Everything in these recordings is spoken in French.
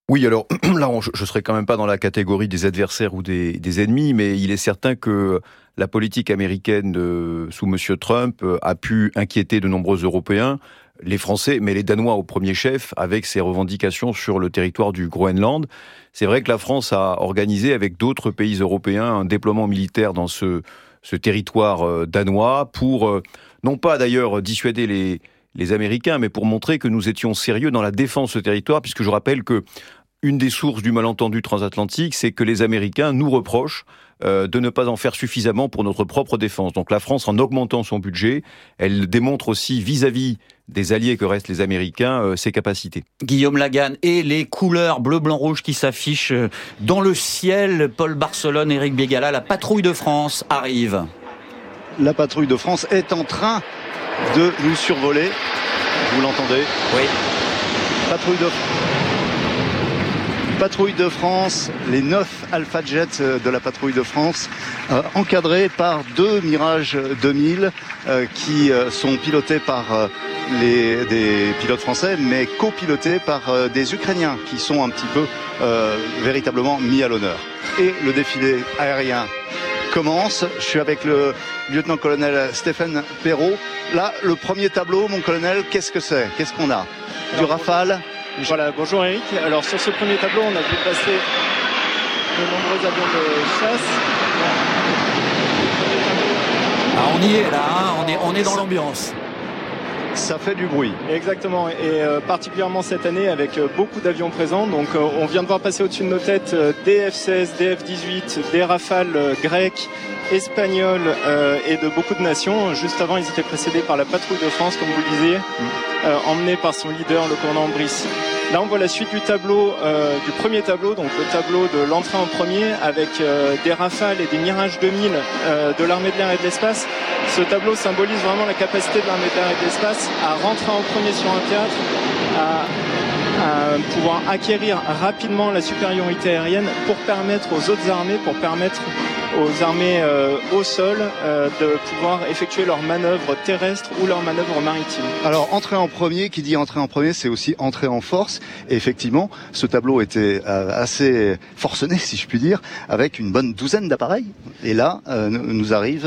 Oui, alors là, je serais quand même pas dans la catégorie des adversaires ou des ennemis, mais il est certain que la politique américaine sous Monsieur Trump a pu inquiéter de nombreux Européens, les Français, mais les Danois au premier chef, avec ses revendications sur le territoire du Groenland. C'est vrai que la France a organisé avec d'autres pays européens un déploiement militaire dans ce territoire danois pour, non pas d'ailleurs dissuader les Américains, mais pour montrer que nous étions sérieux dans la défense de ce territoire, puisque je rappelle que une des sources du malentendu transatlantique, c'est que les Américains nous reprochent de ne pas en faire suffisamment pour notre propre défense. Donc la France, en augmentant son budget, elle démontre aussi vis-à-vis des alliés que restent les Américains, ses capacités. Guillaume Laganne, et les couleurs bleu, blanc, rouge qui s'affichent dans le ciel. Paul Barcelone, Éric Bégala, la patrouille de France arrive. La patrouille de France est en train de nous survoler. Vous l'entendez ? Oui. Patrouille de France, les 9 Alpha Jets de la patrouille de France, encadrés par 2 Mirage 2000 qui sont pilotés par des pilotes français, mais copilotés par des Ukrainiens qui sont un petit peu véritablement mis à l'honneur. Et le défilé aérien commence. Je suis avec le lieutenant-colonel Stéphane Perrault. Là, le premier tableau, mon colonel, qu'est-ce que c'est ? Qu'est-ce qu'on a ? Du Rafale ? Voilà, bonjour Eric. Alors sur ce premier tableau, on a vu passer de nombreux avions de chasse. Ah, on y est là, hein, on est dans l'ambiance. Ça fait du bruit. Exactement, et particulièrement cette année avec beaucoup d'avions présents. Donc on vient de voir passer au-dessus de nos têtes des F-16, des F-18, des Rafales grecs, espagnols et de beaucoup de nations. Juste avant, ils étaient précédés par la patrouille de France, comme vous le disiez, emmenée par son leader, le commandant Brice. Là, on voit la suite du tableau, du premier tableau, donc le tableau de l'entrée en premier, avec des Rafales et des Mirage 2000 de l'armée de l'air et de l'espace. Ce tableau symbolise vraiment la capacité de l'armée de l'air et de l'espace à rentrer en premier sur un théâtre, à pouvoir acquérir rapidement la supériorité aérienne pour permettre aux autres armées, pour permettre aux armées au sol de pouvoir effectuer leurs manœuvres terrestres ou leurs manœuvres maritimes. Alors, entrer en premier, qui dit entrer en premier, c'est aussi entrer en force. Et effectivement, ce tableau était assez forcené, si je puis dire, avec une bonne douzaine d'appareils. Et là, nous arrive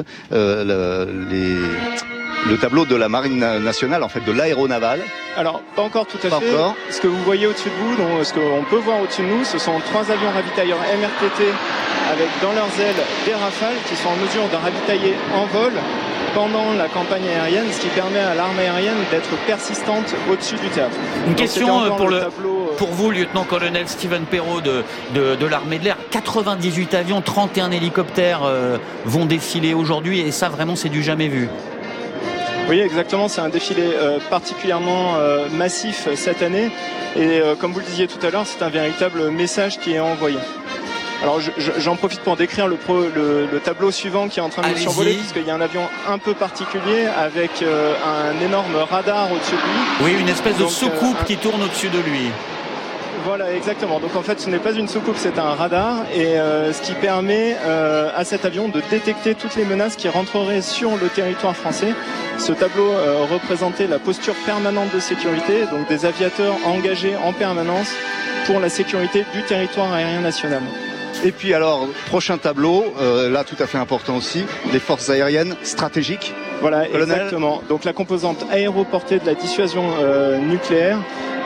le tableau de la Marine nationale, en fait de l'aéronavale. Alors, pas encore tout à pas fait. Encore. Ce que vous voyez au-dessus de vous, donc, ce qu'on peut voir au-dessus de nous, ce sont 3 avions ravitailleurs MRTT avec dans leurs ailes des Rafales qui sont en mesure de ravitailler en vol pendant la campagne aérienne, ce qui permet à l'arme aérienne d'être persistante au-dessus du théâtre. Une question pour vous, lieutenant-colonel Stéphane Perrault de l'armée de l'air. 98 avions, 31 hélicoptères vont défiler aujourd'hui, et ça vraiment c'est du jamais vu. Oui, exactement, c'est un défilé particulièrement massif cette année, et comme vous le disiez tout à l'heure, c'est un véritable message qui est envoyé. Alors j'en profite pour décrire le tableau suivant qui est en train de nous survoler, puisqu'il y a un avion un peu particulier avec un énorme radar au-dessus de lui. Oui, une espèce de soucoupe qui tourne au-dessus de lui. Voilà, exactement. Donc en fait, ce n'est pas une soucoupe, c'est un radar, et ce qui permet à cet avion de détecter toutes les menaces qui rentreraient sur le territoire français. Ce tableau représentait la posture permanente de sécurité, donc des aviateurs engagés en permanence pour la sécurité du territoire aérien national. Et puis alors, prochain tableau, là tout à fait important aussi, les forces aériennes stratégiques. Voilà, colonel. Exactement. Donc la composante aéroportée de la dissuasion nucléaire,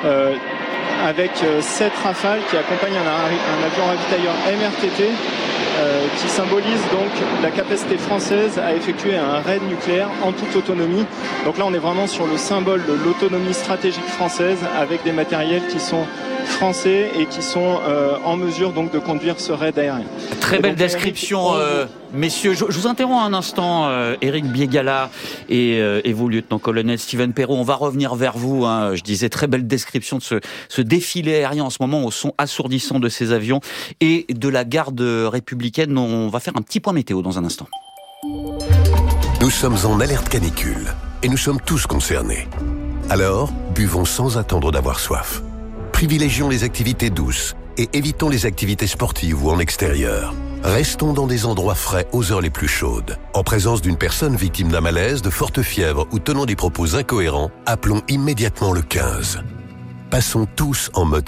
avec 7 Rafales qui accompagnent un avion ravitailleur MRTT, qui symbolise donc la capacité française à effectuer un raid nucléaire en toute autonomie. Donc là, on est vraiment sur le symbole de l'autonomie stratégique française, avec des matériels qui sont français et qui sont en mesure donc de conduire ce raid aérien. Très belle description, messieurs. Je vous interromps un instant, Éric Bégala et vous, lieutenant-colonel Stéphane Perrault. On va revenir vers vous. Je disais, très belle description de ce défilé aérien en ce moment, au son assourdissant de ces avions et de la garde républicaine. On va faire un petit point météo dans un instant. Nous sommes en alerte canicule et nous sommes tous concernés. Alors, buvons sans attendre d'avoir soif. Privilégions les activités douces et évitons les activités sportives ou en extérieur. Restons dans des endroits frais aux heures les plus chaudes. En présence d'une personne victime d'un malaise, de forte fièvre ou tenant des propos incohérents, appelons immédiatement le 15. Passons tous en mode